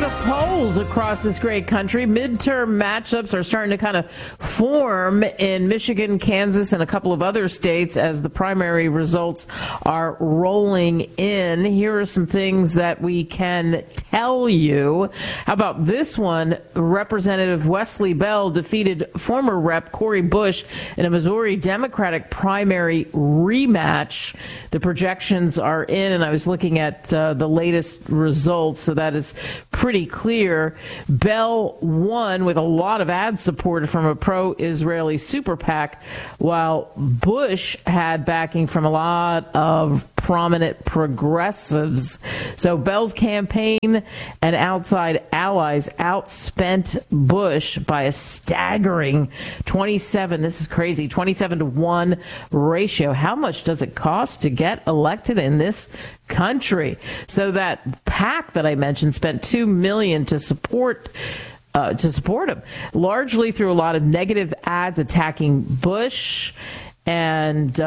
the polls across this great country. Midterm matchups are starting to kind of form in Michigan, Kansas, and a couple of other states as the primary results are rolling in. Here are some things that we can tell you. How about this one? Representative Wesley Bell defeated former Rep. Cori Bush in a Missouri Democratic primary rematch. The projections are in, and I was looking at the latest results, so that is pretty clear. Bell won with a lot of ad support from a pro-Israeli super PAC, while Bush had backing from a lot of prominent progressives. So Bell's campaign and outside allies outspent Bush by a staggering 27, this is crazy, 27-1 ratio. How much does it cost to get elected in this country? So that PAC that I mentioned spent $2 million to support him, largely through a lot of negative ads attacking Bush. And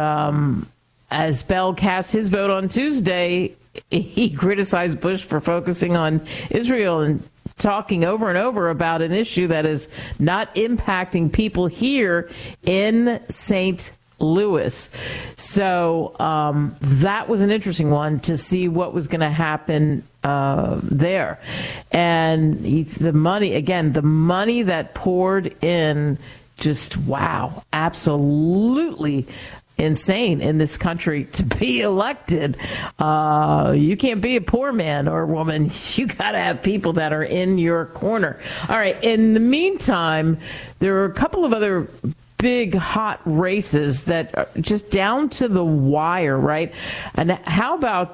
as Bell cast his vote on Tuesday, he criticized Bush for focusing on Israel and talking over and over about an issue that is not impacting people here in St. Louis. So that was an interesting one to see what was going to happen there. And the money that poured in, just wow, absolutely insane in this country to be elected. You can't be a poor man or woman. You got to have people that are in your corner. All right. In the meantime, there are a couple of other big hot races that are just down to the wire, right? And how about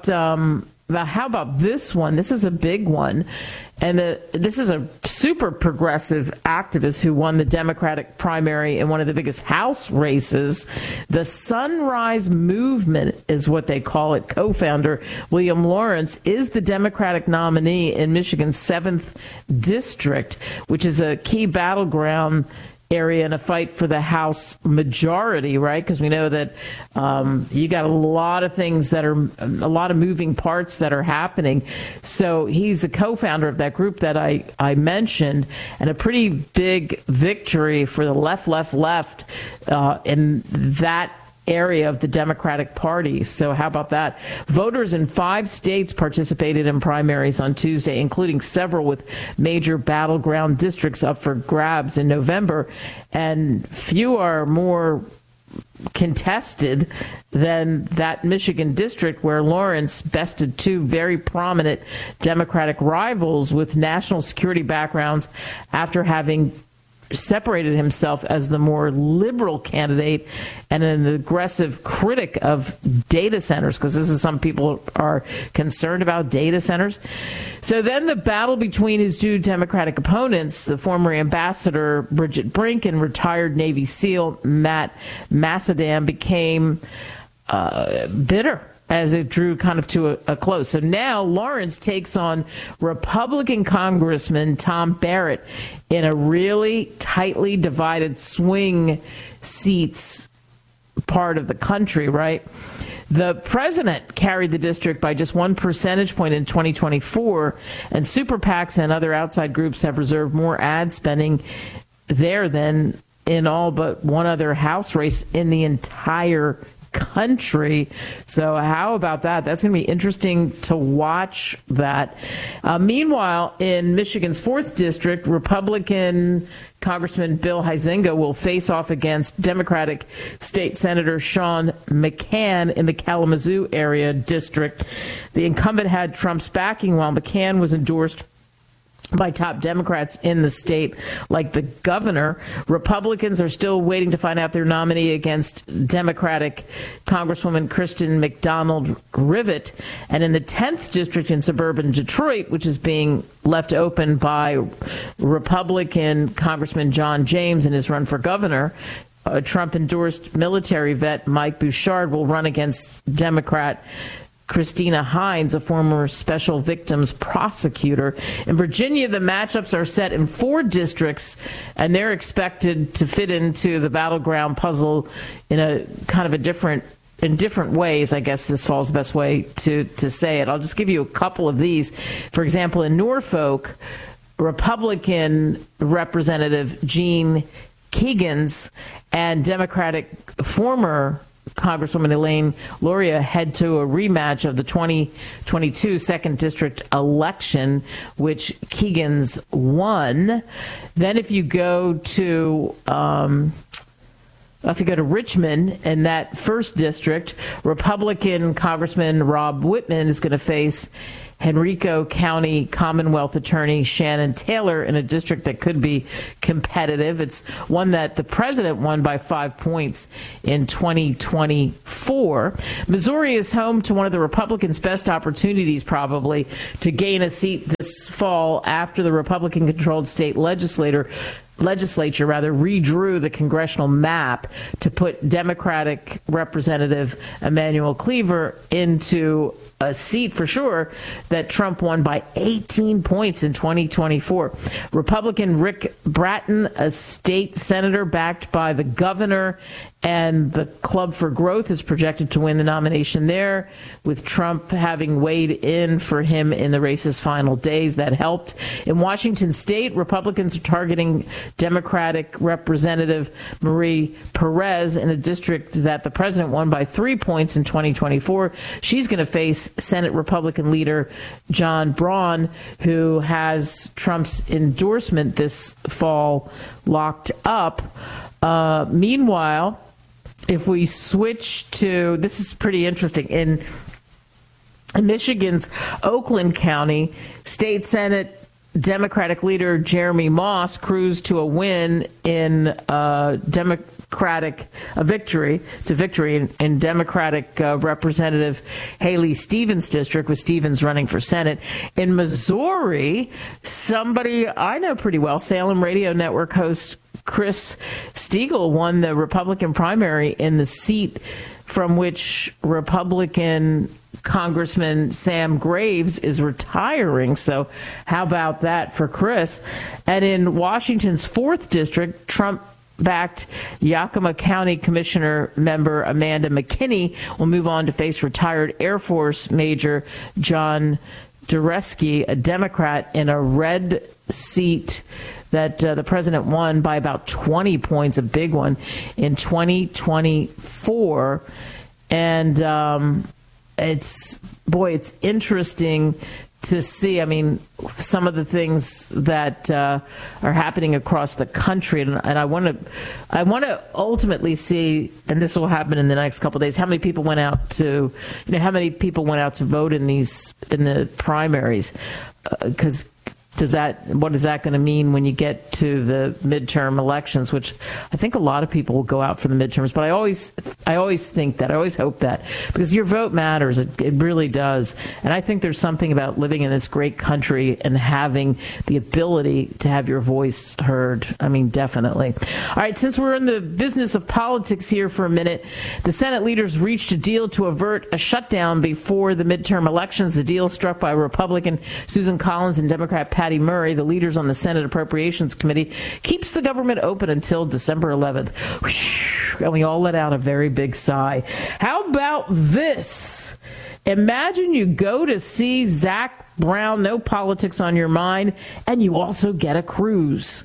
this one? This is a big one. And this is a super progressive activist who won the Democratic primary in one of the biggest House races. The Sunrise Movement is what they call it. Co-founder William Lawrence is the Democratic nominee in Michigan's 7th district, which is a key battleground area in a fight for the House majority, right? Because we know that you got a lot of things that are, a lot of moving parts that are happening. So he's a co-founder of that group that I mentioned, and a pretty big victory for the left in that area of the Democratic Party. So how about that? Voters in 5 states participated in primaries on Tuesday, including several with major battleground districts up for grabs in November. And few are more contested than that Michigan district where Lawrence bested 2 very prominent Democratic rivals with national security backgrounds after having separated himself as the more liberal candidate and an aggressive critic of data centers, because this is some people are concerned about data centers. So then the battle between his 2 Democratic opponents, the former ambassador Bridget Brink and retired Navy SEAL Matt Massadam, became bitter as it drew kind of to a close. So now Lawrence takes on Republican Congressman Tom Barrett in a really tightly divided swing seats part of the country, right? The president carried the district by just 1 percentage point in 2024, and super PACs and other outside groups have reserved more ad spending there than in all but one other House race in the entire country. So how about that? That's going to be interesting to watch that. Meanwhile, in Michigan's 4th district, Republican Congressman Bill Huizenga will face off against Democratic State Senator Sean McCann in the Kalamazoo area district. The incumbent had Trump's backing, while McCann was endorsed by top Democrats in the state, like the governor. Republicans are still waiting to find out their nominee against Democratic Congresswoman Kristen McDonald-Rivet. And in the 10th district in suburban Detroit, which is being left open by Republican Congressman John James in his run for governor, Trump-endorsed military vet Mike Bouchard will run against Democrat Christina Hines, a former special victims prosecutor. In Virginia, the matchups are set in 4 districts, and they're expected to fit into the battleground puzzle in a kind of a different in different ways. I guess this fall is the best way to say it. I'll just give you a couple of these. For example, in Norfolk, Republican Representative Gene Keegans and Democratic former Congresswoman Elaine Luria head to a rematch of the 2022 2nd District election, which Keegans won. Then if you go to Richmond, in that 1st District, Republican Congressman Rob Whitman is going to face Henrico County Commonwealth Attorney Shannon Taylor in a district that could be competitive. It's one that the president won by 5 points in 2024. Missouri is home to one of the Republicans' best opportunities, probably, to gain a seat this fall after the Republican-controlled state legislature redrew the congressional map to put Democratic Representative Emanuel Cleaver into a seat for sure that Trump won by 18 points in 2024. Republican Rick Bratton, a state senator backed by the governor and the Club for Growth, is projected to win the nomination there, with Trump having weighed in for him in the race's final days. That helped. In Washington state, Republicans are targeting Democratic Representative Marie Perez in a district that the president won by 3 points in 2024. She's going to face Senate Republican leader John Braun, who has Trump's endorsement this fall locked up. Meanwhile, if we switch to, this is pretty interesting, in Michigan's Oakland County, State Senate Democratic leader Jeremy Moss cruised to a win in victory in Democratic Representative Haley Stevens' district, with Stevens running for Senate. In Missouri, somebody I know pretty well, Salem Radio Network host Chris Stiegel, won the Republican primary in the seat from which Republican Congressman Sam Graves is retiring. So how about that for Chris? And in Washington's 4th District, Trump-backed Yakima County Commissioner member Amanda McKinney will move on to face retired Air Force Major John Dureski, a Democrat, in a red seat that the president won by about 20 points, a big one, in 2024. And it's interesting to see, some of the things that are happening across the country. And I want to ultimately see, and this will happen in the next couple of days, how many people went out to vote in the primaries, because what is that going to mean when you get to the midterm elections, which I think a lot of people will go out for the midterms. But I always think that, I always hope that, because your vote matters. It really does. And I think there's something about living in this great country and having the ability to have your voice heard. Definitely. All right, since we're in the business of politics here for a minute, the Senate leaders reached a deal to avert a shutdown before the midterm elections. The deal, struck by Republican Susan Collins and Democrat Patty Murray, the leaders on the Senate Appropriations Committee, keeps the government open until December 11th. And we all let out a very big sigh. How about this? Imagine you go to see Zach Brown, no politics on your mind, and you also get a cruise.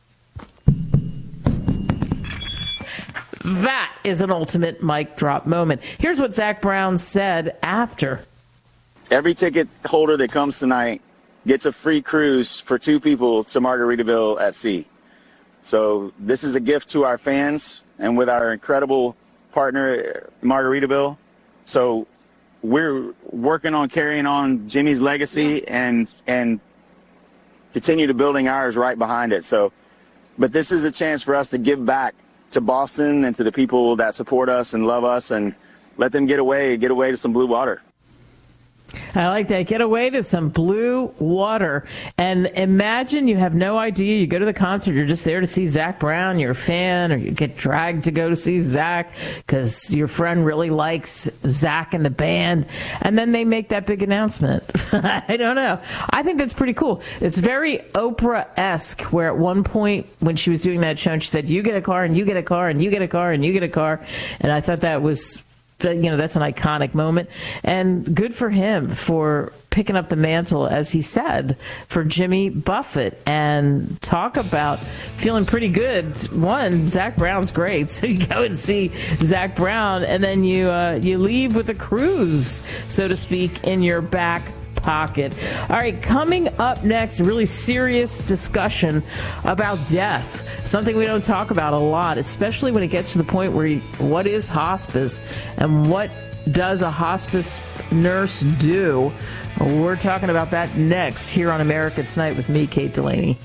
That is an ultimate mic drop moment. Here's what Zach Brown said after. Every ticket holder that comes tonight gets a free cruise for 2 people to Margaritaville at sea. So this is a gift to our fans and with our incredible partner, Margaritaville. So we're working on carrying on Jimmy's legacy and continue to building ours right behind it. So, but this is a chance for us to give back to Boston and to the people that support us and love us, and let them get away to some blue water. I like that. Get away to some blue water. And imagine you have no idea. You go to the concert, you're just there to see Zach Brown, you're a fan, or you get dragged to go to see Zach because your friend really likes Zach and the band. And then they make that big announcement. I don't know. I think that's pretty cool. It's very Oprah-esque, where at one point when she was doing that show, and she said, you get a car, and you get a car, and you get a car, and you get a car. And I thought that was that's an iconic moment, and good for him for picking up the mantle, as he said, for Jimmy Buffett. And talk about feeling pretty good. One, Zach Brown's great, so you go and see Zach Brown, and then you leave with a cruise, so to speak, in your back pocket. All right, coming up next, a really serious discussion about death. Something we don't talk about a lot, especially when it gets to the point where what is hospice and what does a hospice nurse do? We're talking about that next here on America Tonight with me, Kate Delaney.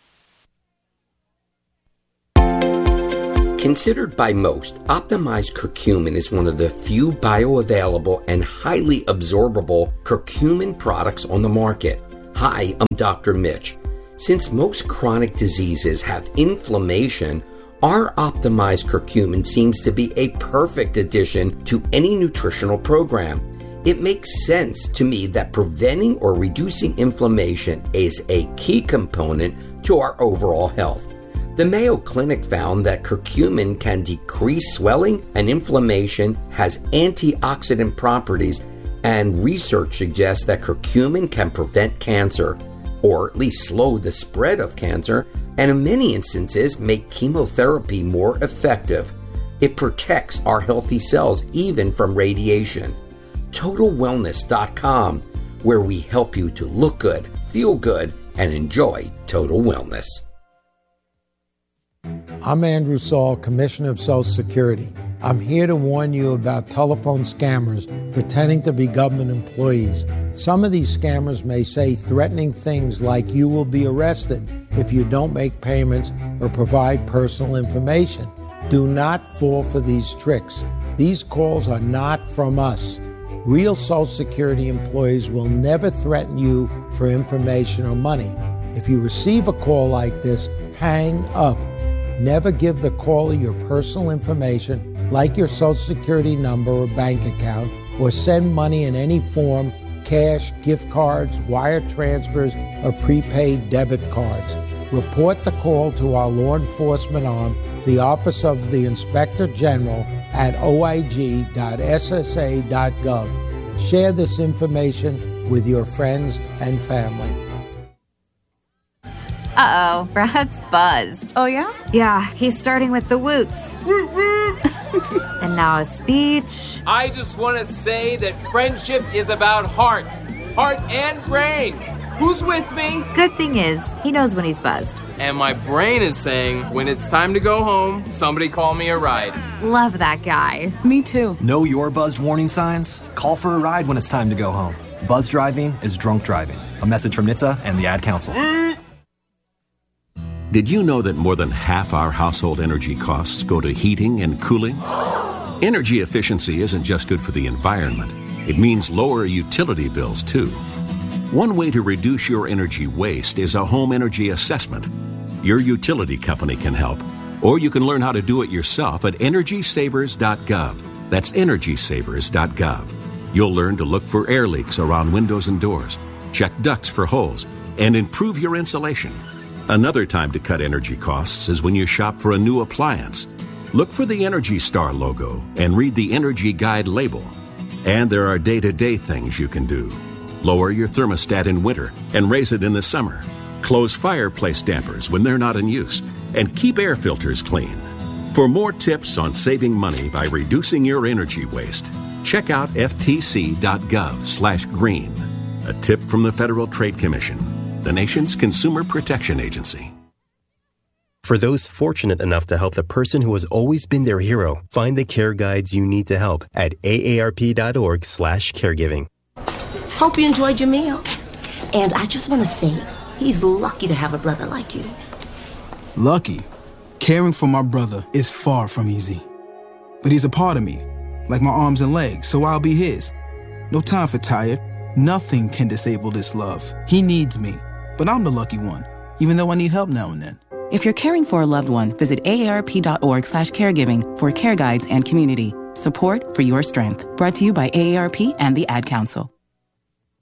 Considered by most, optimized curcumin is one of the few bioavailable and highly absorbable curcumin products on the market. Hi, I'm Dr. Mitch. Since most chronic diseases have inflammation, our optimized curcumin seems to be a perfect addition to any nutritional program. It makes sense to me that preventing or reducing inflammation is a key component to our overall health. The Mayo Clinic found that curcumin can decrease swelling and inflammation, has antioxidant properties, and research suggests that curcumin can prevent cancer, or at least slow the spread of cancer, and in many instances make chemotherapy more effective. It protects our healthy cells even from radiation. TotalWellness.com, where we help you to look good, feel good, and enjoy total wellness. I'm Andrew Saul, Commissioner of Social Security. I'm here to warn you about telephone scammers pretending to be government employees. Some of these scammers may say threatening things like you will be arrested if you don't make payments or provide personal information. Do not fall for these tricks. These calls are not from us. Real Social Security employees will never threaten you for information or money. If you receive a call like this, hang up. Never give the caller your personal information, like your Social Security number or bank account, or send money in any form, cash, gift cards, wire transfers, or prepaid debit cards. Report the call to our law enforcement arm, the Office of the Inspector General, at oig.ssa.gov. Share this information with your friends and family. Uh-oh, Brad's buzzed. Oh, yeah? Yeah, he's starting with the woots. And now a speech. I just want to say that friendship is about heart and brain. Who's with me? Good thing is, he knows when he's buzzed. And my brain is saying, when it's time to go home, somebody call me a ride. Love that guy. Me too. Know your buzzed warning signs? Call for a ride when it's time to go home. Buzz driving is drunk driving. A message from NHTSA and the Ad Council. Did you know that more than half our household energy costs go to heating and cooling? Energy efficiency isn't just good for the environment. It means lower utility bills, too. One way to reduce your energy waste is a home energy assessment. Your utility company can help, or you can learn how to do it yourself at EnergySavers.gov. That's EnergySavers.gov. You'll learn to look for air leaks around windows and doors, check ducts for holes, and improve your insulation. Another time to cut energy costs is when you shop for a new appliance. Look for the Energy Star logo and read the Energy Guide label. And there are day-to-day things you can do. Lower your thermostat in winter and raise it in the summer. Close fireplace dampers when they're not in use. And keep air filters clean. For more tips on saving money by reducing your energy waste, check out ftc.gov/green. A tip from the Federal Trade Commission, the nation's consumer protection agency. For those fortunate enough to help the person who has always been their hero, find the care guides you need to help at aarp.org/caregiving. Hope you enjoyed your meal. And I just want to say, he's lucky to have a brother like you. Lucky? Caring for my brother is far from easy. But he's a part of me, like my arms and legs, so I'll be his. No time for tired. Nothing can disable this love. He needs me, but I'm the lucky one, even though I need help now and then. If you're caring for a loved one, visit aarp.org/caregiving for care guides and community. Support for your strength. Brought to you by AARP and the Ad Council.